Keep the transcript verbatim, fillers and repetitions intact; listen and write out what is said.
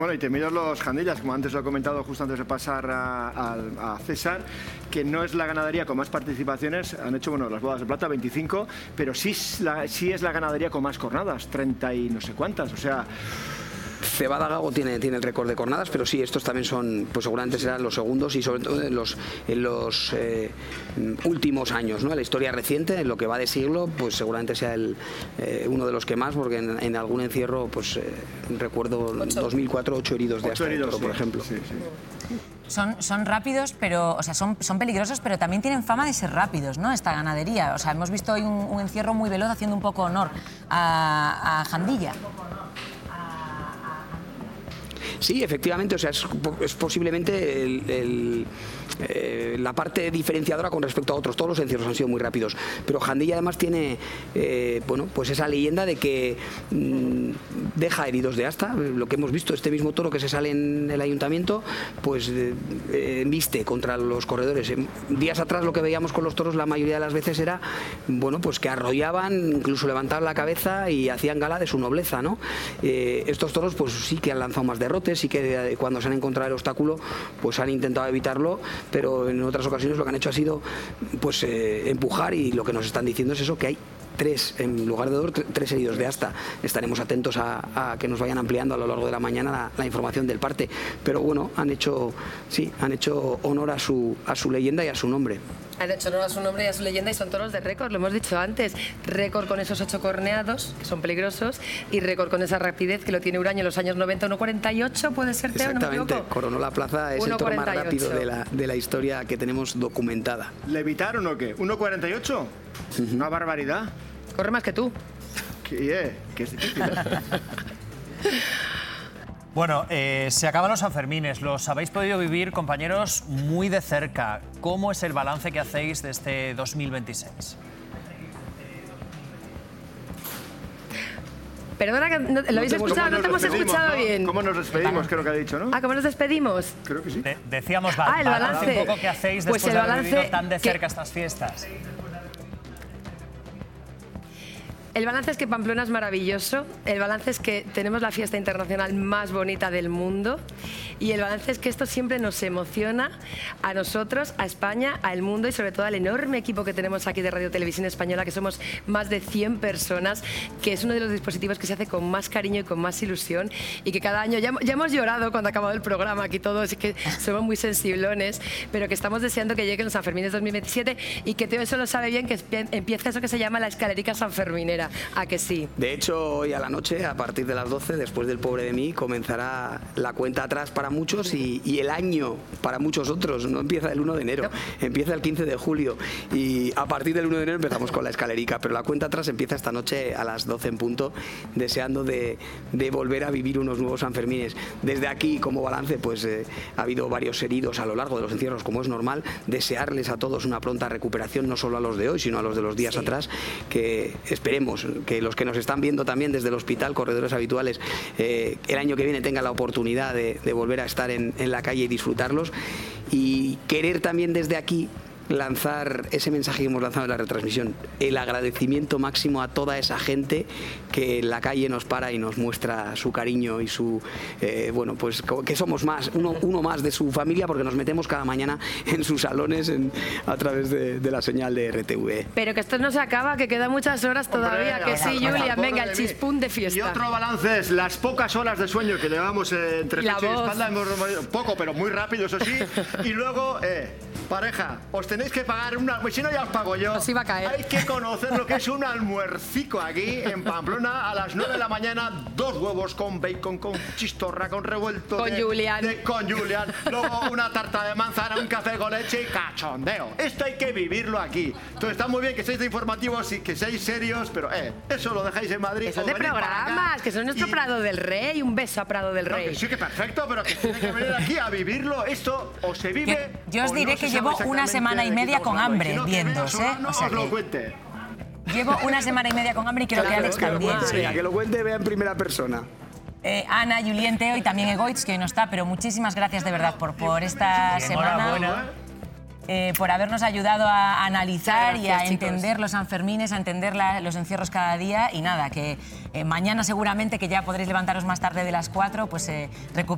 Bueno, y temidos los jandillas, como antes lo he comentado justo antes de pasar a, a, a César, que no es la ganadería con más participaciones, han hecho, bueno, las bodas de plata, veinticinco, pero sí es la, sí es la ganadería con más cornadas, treinta y no sé cuántas, o sea... Cebada Gago tiene, tiene el récord de cornadas, pero sí, estos también son, pues seguramente serán los segundos y sobre todo en los, en los eh, últimos años, ¿no? En la historia reciente, en lo que va de siglo, pues seguramente sea el, eh, uno de los que más, porque en, en algún encierro, pues eh, recuerdo en dos mil cuatro, ocho heridos de ocho hasta heridos, toro, sí, por ejemplo. Sí, sí. Son, son rápidos, pero, o sea, son, son peligrosos, pero también tienen fama de ser rápidos, ¿no? Esta ganadería. O sea, hemos visto hoy un, un encierro muy veloz haciendo un poco honor a, a Jandilla. Sí, efectivamente, o sea, es, es posiblemente el, el, eh, la parte diferenciadora con respecto a otros. Todos los encierros han sido muy rápidos, pero Jandilla además tiene, eh, bueno, pues esa leyenda de que mmm, deja heridos de asta. Lo que hemos visto, este mismo toro que se sale en el ayuntamiento, pues eh, eh, viste contra los corredores. Días atrás lo que veíamos con los toros la mayoría de las veces era, bueno, pues que arrollaban, incluso levantaban la cabeza y hacían gala de su nobleza, ¿no? Eh, estos toros, pues sí que han lanzado más derrotes, sí que cuando se han encontrado el obstáculo pues han intentado evitarlo, pero en otras ocasiones lo que han hecho ha sido pues eh, empujar, y lo que nos están diciendo es eso, que hay tres, en lugar de dos, tres heridos de asta. Estaremos atentos a, a que nos vayan ampliando a lo largo de la mañana la, la información del parte, pero bueno, han hecho, sí, han hecho honor a su, a su leyenda y a su nombre. Han hecho honor a su nombre y a su leyenda, y son toros de récord, lo hemos dicho antes. Récord con esos ocho corneados, que son peligrosos, y récord con esa rapidez que lo tiene Uraño en los años noventa, uno cuarenta y ocho, ¿puede ser, Teo? Exactamente, ¿No me coronó la plaza, es el toro más rápido de la, de la historia que tenemos documentada. ¿Le evitaron o qué? ¿uno cuarenta y ocho? Uh-huh. Una barbaridad. Corre más que tú. ¿Qué, eh? ¿Qué es difícil? Bueno, eh, se acaban los Sanfermines, los habéis podido vivir, compañeros, muy de cerca. ¿Cómo es el balance que hacéis de este dos mil veintiséis? Perdona, que no, ¿lo habéis escuchado? No te hemos escuchado ¿no? bien. ¿Cómo nos despedimos? Creo que ha dicho, ¿no? Ah, ¿cómo nos despedimos? Creo que sí. De decíamos, ah, el balance. balance un poco qué hacéis pues después el de haber balance vivido tan de cerca que... estas fiestas. El balance es que Pamplona es maravilloso, el balance es que tenemos la fiesta internacional más bonita del mundo, y el balance es que esto siempre nos emociona a nosotros, a España, al mundo, y sobre todo al enorme equipo que tenemos aquí de Radio Televisión Española, que somos más de cien personas, que es uno de los dispositivos que se hace con más cariño y con más ilusión, y que cada año, ya, ya hemos llorado cuando ha acabado el programa aquí todos, y que somos muy sensiblones, pero que estamos deseando que lleguen los Sanfermines dos mil veintisiete, y que Teo eso lo sabe bien, que empieza eso que se llama la escalerica sanferminera. ¿A que sí? De hecho, hoy a la noche, a partir de las doce, después del Pobre de mí, comenzará la cuenta atrás para muchos y, y el año para muchos otros. No empieza el uno de enero, no. Empieza el quince de julio, y a partir del uno de enero empezamos con la escalerica, pero la cuenta atrás empieza esta noche a las doce en punto, deseando de, de volver a vivir unos nuevos Sanfermines. Desde aquí, como balance, pues eh, ha habido varios heridos a lo largo de los encierros, como es normal. Desearles a todos una pronta recuperación, no solo a los de hoy, sino a los de los días sí. atrás, que esperemos que los que nos están viendo también desde el hospital, corredores habituales, eh, el año que viene tengan la oportunidad de, de volver a estar en, en la calle y disfrutarlos, y querer también desde aquí lanzar ese mensaje que hemos lanzado en la retransmisión, el agradecimiento máximo a toda esa gente que en la calle nos para y nos muestra su cariño y su, eh, bueno, pues que somos más, uno, uno más de su familia, porque nos metemos cada mañana en sus salones en, a través de, de la señal de R T V. Pero que esto no se acaba, que quedan muchas horas todavía. Hombre, que sí, Julián, venga, el chispún de fiesta. Y otro balance es las pocas horas de sueño que llevamos eh, entre pecho y espalda, hemos, poco, pero muy rápido, eso sí, y luego, eh, pareja, os tenéis que pagar una... Si no, ya os pago yo. Os iba a caer. Hay que conocer lo que es un almuercico aquí en Pamplona a las nueve de la mañana. Dos huevos con bacon, con chistorra, con revuelto. Con de, Julián. De, con Julián. Luego una tarta de manzana, un café con leche y cachondeo. Esto hay que vivirlo aquí. Entonces está muy bien que seáis de informativos y que seáis serios, pero eh, eso lo dejáis en Madrid. Que son de programas, que son nuestro y... Prado del Rey. Un beso a Prado del Rey. No, que sí, que perfecto, pero que tiene que venir aquí a vivirlo. Esto o se vive... Yo, yo os diré no que llevo una semana y media con hambre no, viéndose. No o sea os lo cuente. Llevo una semana y media con hambre y creo claro, que Alex también. Que, sí. que lo cuente, vea en primera persona. Eh, Ana, Julián, Teo y también Egoitz, que hoy no está, pero muchísimas gracias de verdad por, por esta semana. Eh, por habernos ayudado a analizar gracias, y a chicos. entender los Sanfermines, a entender la, los encierros cada día, y nada, que eh, mañana seguramente, que ya podréis levantaros más tarde de las cuatro, pues eh, recuperar